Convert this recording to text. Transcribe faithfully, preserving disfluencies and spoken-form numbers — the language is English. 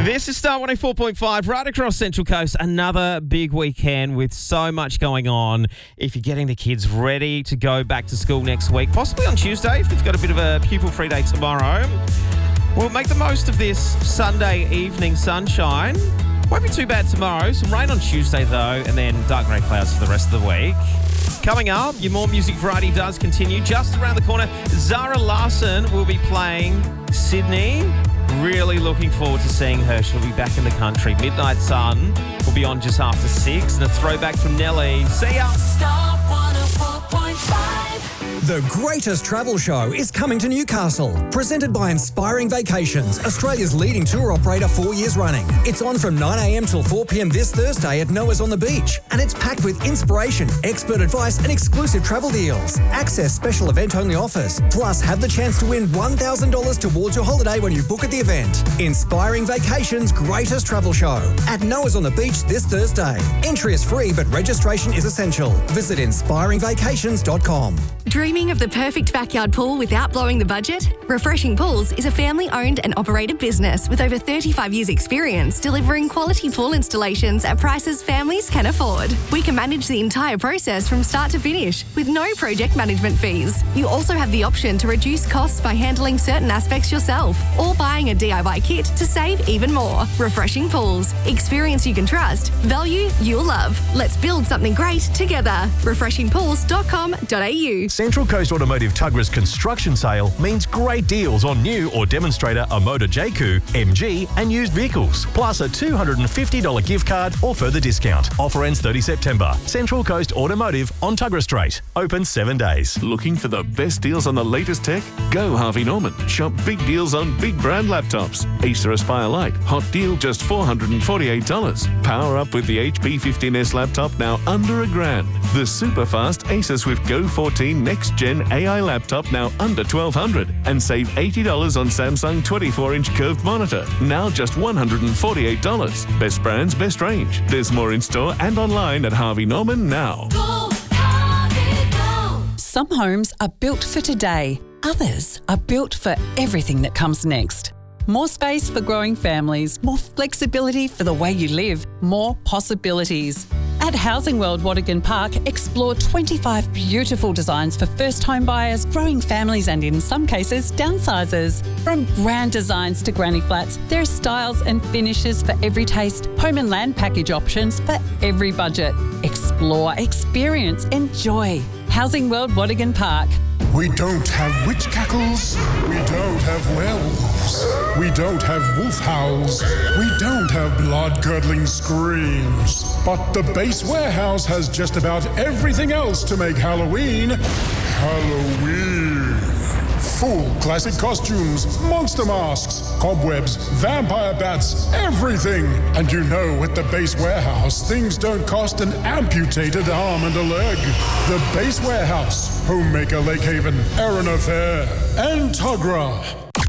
This is Star one oh four point five right across Central Coast. Another big weekend with so much going on. If you're getting the kids ready to go back to school next week, possibly on Tuesday if you've got a bit of a pupil-free day tomorrow, well, make the most of this Sunday evening sunshine. Won't be too bad tomorrow. Some rain on Tuesday, though, and then dark grey clouds for the rest of the week. Coming up, your More Music Variety does continue. Just around the corner, Zara Larsson will be playing Sydney. Really looking forward to seeing her. She'll be back in the country. Midnight Sun will be on just after six. And a throwback from Nelly. See ya. Star one oh four point five. The greatest travel show is coming to Newcastle. Presented by Inspiring Vacations, Australia's leading tour operator four years running. It's on from nine a.m. till four p.m. this Thursday at Noah's on the Beach. And it's packed with inspiration, expert advice and exclusive travel deals. Access special event-only offers. Plus, have the chance to win one thousand dollars towards your holiday when you book at the event. Inspiring Vacations' greatest travel show at Noah's on the Beach this Thursday. Entry is free, but registration is essential. Visit inspiring vacations dot com. Dreaming of the perfect backyard pool without blowing the budget? Refreshing Pools is a family-owned and operated business with over thirty-five years' experience delivering quality pool installations at prices families can afford. We can manage the entire process from start to finish with no project management fees. You also have the option to reduce costs by handling certain aspects yourself or buying a D I Y kit to save even more. Refreshing Pools. Experience you can trust. Value you'll love. Let's build something great together. refreshing pools dot com dot a u. Central Coast Automotive Tuggerah's construction sale means great deals on new or demonstrator Omoda J Q, M G and used vehicles, plus a two hundred fifty dollars gift card or further discount. Offer ends thirtieth of September. Central Coast Automotive on Tuggerah Street. Open seven days. Looking for the best deals on the latest tech? Go Harvey Norman. Shop big deals on big brand laptops. Acer Aspire Lite. Hot deal just four hundred forty-eight dollars. Power up with the H P fifteen S laptop now under a grand. The super fast Acer Swift Go fourteen Next Gen A I laptop now under twelve hundred dollars. And save eighty dollars on Samsung twenty-four inch curved monitor. Now just one hundred forty-eight dollars. Best brands, best range. There's more in store and online at Harvey Norman now. Go, Harvey, go. Some homes are built for today. Others are built for everything that comes next. More space for growing families, more flexibility for the way you live, more possibilities. At Housing World Watergan Park, explore twenty-five beautiful designs for first home buyers, growing families and in some cases, downsizers. From grand designs to granny flats, there are styles and finishes for every taste, home and land package options for every budget. Explore, experience, enjoy. Housing World Watergan Park. We don't have witch cackles. We don't have werewolves. We don't have wolf howls. We don't have blood-curdling screams. But the Base Warehouse has just about everything else to make Halloween Halloween. Full classic costumes, monster masks, cobwebs, vampire bats, everything. And you know, at the Base Warehouse, things don't cost an amputated arm and a leg. The Base Warehouse, Homemaker Lake Haven, Erina Fair, and Tuggerah.